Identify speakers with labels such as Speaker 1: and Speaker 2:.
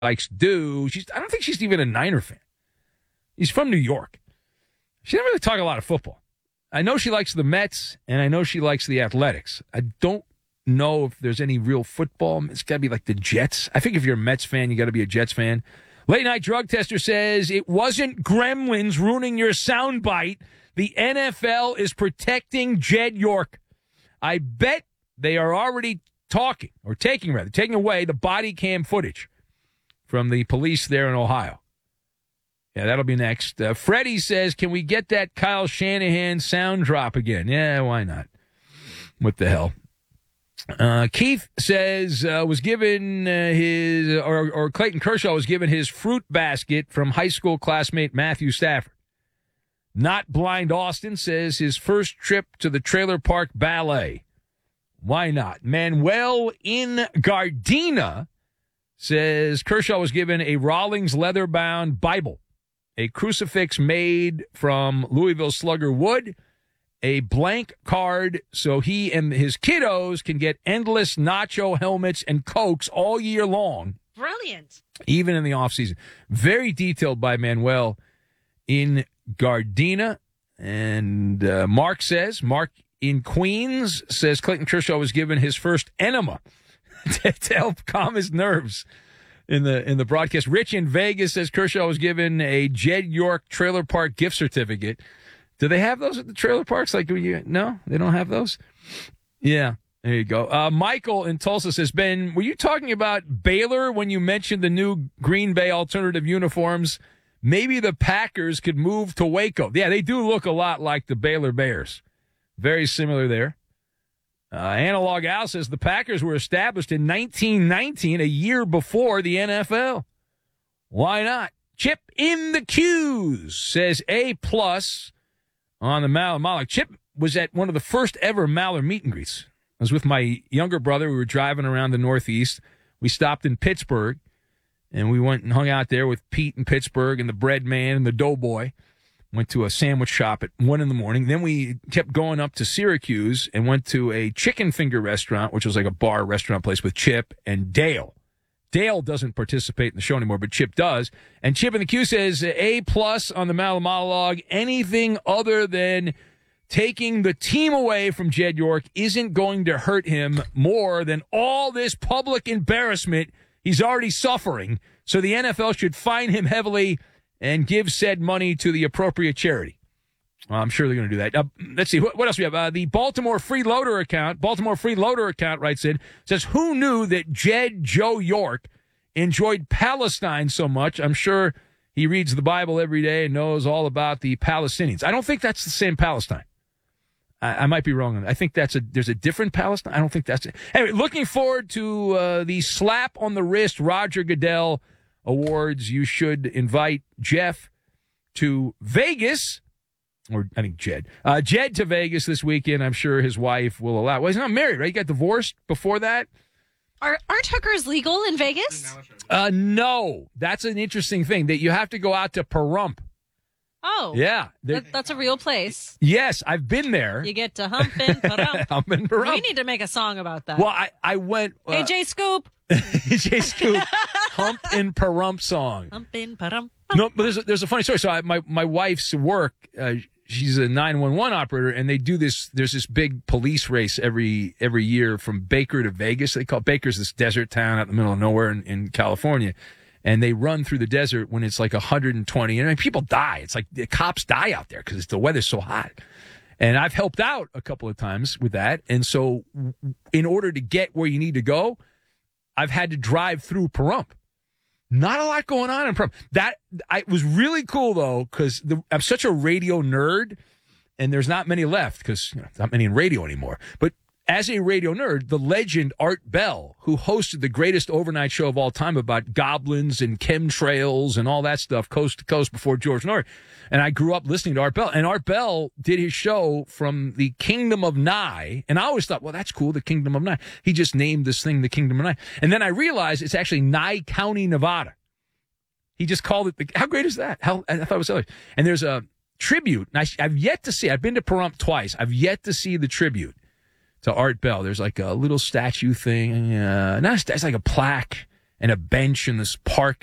Speaker 1: likes to do. I don't think she's even a Niner fan. He's from New York. She doesn't really talk a lot of football. I know she likes the Mets, and I know she likes the Athletics. I don't know if there's any real football. It's got to be like the Jets. I think if you're a Mets fan, you got to be a Jets fan. Late Night Drug Tester says it wasn't gremlins ruining your soundbite. The NFL is protecting Jed York. I bet they are already taking away the body cam footage from the police there in Ohio. Yeah, that'll be next. Freddie says, can we get that Kyle Shanahan sound drop again? Yeah, why not? What the hell? Keith says was given Clayton Kershaw was given his fruit basket from high school classmate Matthew Stafford. Not Blind Austin says his first trip to the Trailer Park Ballet. Why not? Manuel in Gardena says Kershaw was given a Rawlings leather-bound Bible, a crucifix made from Louisville Slugger wood, a blank card so he and his kiddos can get endless nacho helmets and Cokes all year long.
Speaker 2: Brilliant.
Speaker 1: Even in the offseason. Very detailed by Manuel in Gardena. And Mark in Queens says Clayton Kershaw was given his first enema to help calm his nerves in the broadcast. Rich in Vegas says Kershaw was given a Jed York Trailer Park gift certificate. Do they have those at the trailer parks? No, they don't have those? Yeah, there you go. Michael in Tulsa says, Ben, were you talking about Baylor when you mentioned the new Green Bay alternative uniforms? Maybe the Packers could move to Waco. Yeah, they do look a lot like the Baylor Bears. Very similar there. Analog Al says the Packers were established in 1919, a year before the NFL. Why not? Chip in the Q's says A+ on the Maller. Chip was at one of the first ever Maller meet and greets. I was with my younger brother. We were driving around the Northeast. We stopped in Pittsburgh, and we went and hung out there with Pete in Pittsburgh and the Bread Man and the Doughboy. Went to a sandwich shop at 1 a.m. Then we kept going up to Syracuse and went to a chicken finger restaurant, which was like a bar restaurant place with Chip and Dale. Dale doesn't participate in the show anymore, but Chip does. And Chip in the Q says A+ on the Maller monologue. Anything other than taking the team away from Jed York isn't going to hurt him more than all this public embarrassment he's already suffering. So the NFL should fine him heavily and give said money to the appropriate charity. Well, I'm sure they're going to do that. Let's see. What else we have? The Baltimore Freeloader account writes in, says, who knew that Jed Joe York enjoyed Palestine so much? I'm sure he reads the Bible every day and knows all about the Palestinians. I don't think that's the same Palestine. I might be wrong on that. I think there's a different Palestine. I don't think that's it. Anyway, looking forward to the slap on the wrist Roger Goodell Awards. You should invite Jeff to Vegas, or I think Jed to Vegas this weekend. I'm sure his wife will allow. Well, he's not married, right? He got divorced before that.
Speaker 2: Aren't hookers legal in Vegas?
Speaker 1: No. That's an interesting thing, that you have to go out to Pahrump.
Speaker 2: Oh.
Speaker 1: Yeah.
Speaker 2: That's a real place.
Speaker 1: Yes, I've been there.
Speaker 2: You get to hump in Pahrump.
Speaker 1: Hump in Pahrump.
Speaker 2: We need to make a song about that.
Speaker 1: Well, I went.
Speaker 2: AJ Scoop.
Speaker 1: AJ Scoop. Hump in Pahrump song.
Speaker 2: Hump in Pahrump.
Speaker 1: No, but there's a funny story. So my wife's work, she's a 911 operator, and they do this. There's this big police race every year from Baker to Vegas. They call it Baker's this desert town out in the middle of nowhere in California. And they run through the desert when it's like 120. And I mean, people die. It's like the cops die out there because the weather's so hot. And I've helped out a couple of times with that. And so in order to get where you need to go, I've had to drive through Pahrump. Not a lot going on in Pahrump. It was really cool, though, because I'm such a radio nerd, and there's not many left because not many in radio anymore. But as a radio nerd, the legend Art Bell, who hosted the greatest overnight show of all time about goblins and chemtrails and all that stuff coast to coast before George Norrie. And I grew up listening to Art Bell. And Art Bell did his show from the Kingdom of Nye. And I always thought, well, that's cool, the Kingdom of Nye. He just named this thing the Kingdom of Nye. And then I realized it's actually Nye County, Nevada. He just called it how great is that? I thought it was silly. And there's a tribute. And I've yet to see. I've been to Pahrump twice. I've yet to see the tribute to Art Bell. There's like a little statue thing. It's like a plaque, and a bench in this park